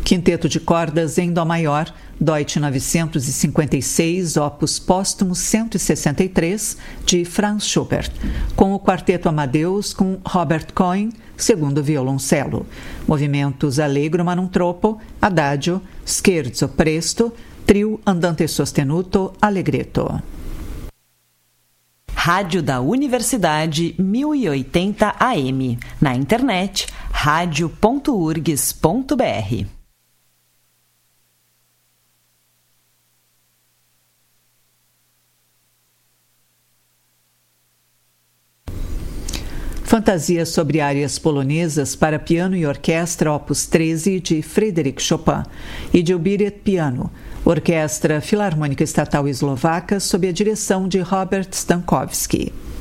Quinteto de cordas em dó maior, Deutsch 956, opus póstumo 163, de Franz Schubert, com o quarteto Amadeus com Robert Cohen, segundo violoncelo. Movimentos Allegro ma non troppo, Adagio, Scherzo presto, trio Andante sostenuto, Allegretto. Rádio da Universidade 1080 AM. Na internet, radio.urgs.br. Fantasia sobre áreas polonesas para piano e orquestra, opus 13, de Frédéric Chopin, e de Ubiret Piano, Orquestra Filarmônica Estatal Eslovaca, sob a direção de Robert Stankowski.